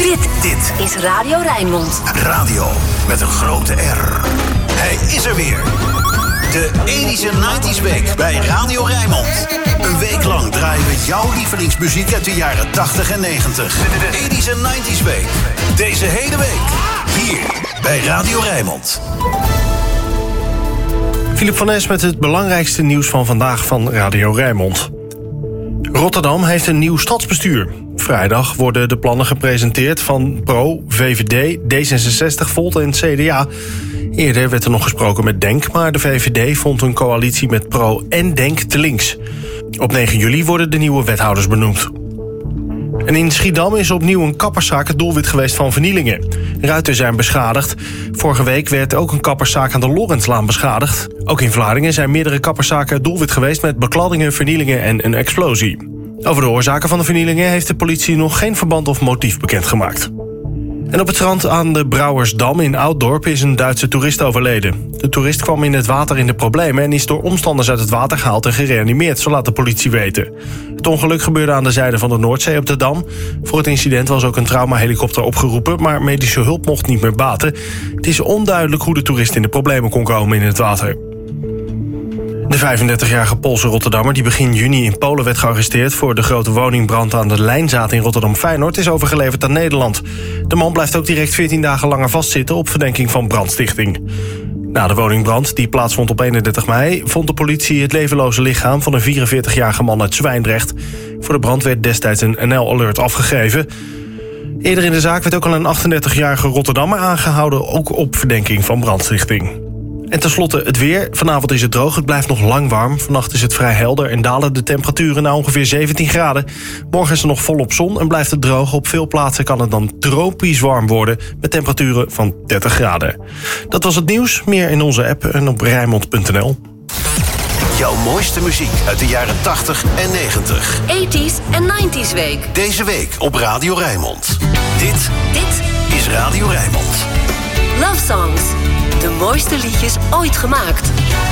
Dit is Radio Rijnmond. Radio met een grote R. Hij is er weer. De 80s en 90s week bij Radio Rijnmond. Een week lang draaien we jouw lievelingsmuziek uit de jaren 80 en 90. De 80s en 90s week. Deze hele week. Hier bij Radio Rijnmond. Philip van Es met het belangrijkste nieuws van vandaag van Radio Rijnmond. Rotterdam heeft een nieuw stadsbestuur. Vrijdag worden de plannen gepresenteerd van PRO, VVD, D66, Volt en CDA. Eerder werd er nog gesproken met DENK, maar de VVD vond een coalitie met PRO en DENK te links. Op 9 juli worden de nieuwe wethouders benoemd. En in Schiedam is opnieuw een kapperszaak het doelwit geweest van vernielingen. Ruiten zijn beschadigd. Vorige week werd ook een kapperszaak aan de Lorentlaan beschadigd. Ook in Vlaardingen zijn meerdere kapperszaken het doelwit geweest met bekladdingen, vernielingen en een explosie. Over de oorzaken van de vernielingen heeft de politie nog geen verband of motief bekendgemaakt. En op het strand aan de Brouwersdam in Ouddorp is een Duitse toerist overleden. De toerist kwam in het water in de problemen en is door omstanders uit het water gehaald en gereanimeerd, zo laat de politie weten. Het ongeluk gebeurde aan de zijde van de Noordzee op de Dam. Voor het incident was ook een traumahelikopter opgeroepen, maar medische hulp mocht niet meer baten. Het is onduidelijk hoe de toerist in de problemen kon komen in het water. De 35-jarige Poolse Rotterdammer die begin juni in Polen werd gearresteerd voor de grote woningbrand aan de Lijnzaat in Rotterdam-Feyenoord is overgeleverd aan Nederland. De man blijft ook direct 14 dagen langer vastzitten op verdenking van brandstichting. Na de woningbrand, die plaatsvond op 31 mei, vond de politie het levenloze lichaam van een 44-jarige man uit Zwijndrecht. Voor de brand werd destijds een NL-alert afgegeven. Eerder in de zaak werd ook al een 38-jarige Rotterdammer aangehouden, ook op verdenking van brandstichting. En tenslotte het weer. Vanavond is het droog, het blijft nog lang warm. Vannacht is het vrij helder en dalen de temperaturen naar ongeveer 17 graden. Morgen is er nog volop zon en blijft het droog. Op veel plaatsen kan het dan tropisch warm worden met temperaturen van 30 graden. Dat was het nieuws. Meer in onze app en op Rijnmond.nl. Jouw mooiste muziek uit de jaren 80 en 90. 80s en 90s week. Deze week op Radio Rijnmond. Dit is Radio Rijnmond. Love Songs. De mooiste liedjes ooit gemaakt.